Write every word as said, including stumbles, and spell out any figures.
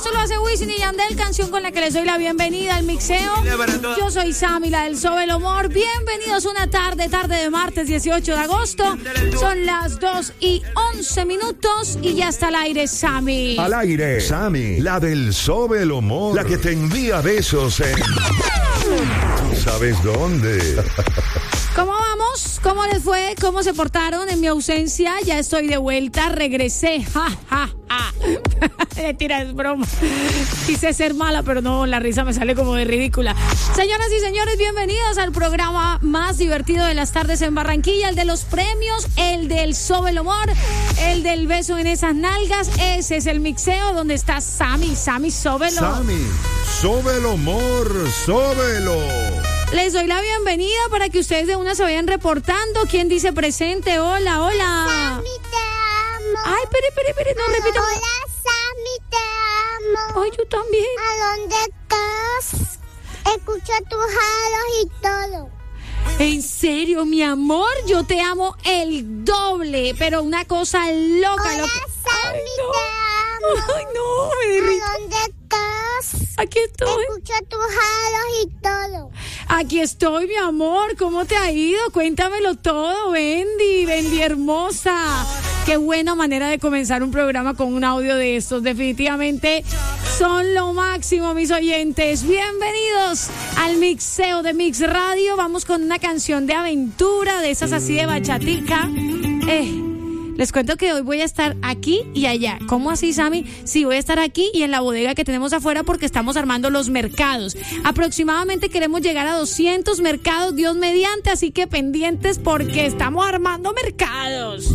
Esto lo hace Wisin y Yandel, canción con la que les doy la bienvenida al mixeo. Yo soy Sammy, la del Sobe el Humor. Bienvenidos una tarde, tarde de martes dieciocho de agosto. Son las dos y once minutos y ya está al aire Sammy. Al aire, Sammy, la del Sobe el Humor, la que te envía besos en... ¿Sabes dónde? ¿Cómo vamos? ¿Cómo les fue? ¿Cómo se portaron en mi ausencia? Ya estoy de vuelta, regresé. Ja, ja, ja. Mentira, es broma. Quise ser mala, pero no, la risa me sale como de ridícula. Señoras y señores, bienvenidos al programa más divertido de las tardes en Barranquilla, el de los premios, el del Sobe el Humor, el del beso en esas nalgas. Ese es el mixeo donde está Sammy, Sammy, sóbelo. Sammy, sobe el humor, sóbelo. Les doy la bienvenida para que ustedes de una se vayan reportando. ¿Quién dice presente? Hola, hola. Sammy, te amo. Ay, espere, espere, espere, no repito. Hola, Sammy, te amo. Ay, yo también. ¿A dónde estás? Escucho tus halos y todo. En serio, mi amor, yo te amo el doble, pero una cosa loca. Hola, loca. Sammy, Ay, no. te amo. Ay, no, me derrito. ¿A dónde estás? Aquí estoy. Escucho tus halos y todo. Aquí estoy, mi amor. ¿Cómo te ha ido? Cuéntamelo todo, Bendy, Bendy hermosa. Qué buena manera de comenzar un programa con un audio de estos. Definitivamente son lo máximo, mis oyentes. Bienvenidos al mixeo de Mix Radio. Vamos con una canción de aventura, de esas así de bachatica. Eh... Les cuento que hoy voy a estar aquí y allá. ¿Cómo así, Sammy? Sí, voy a estar aquí y en la bodega que tenemos afuera porque estamos armando los mercados. Aproximadamente queremos llegar a doscientos mercados, Dios mediante, así que pendientes porque estamos armando mercados.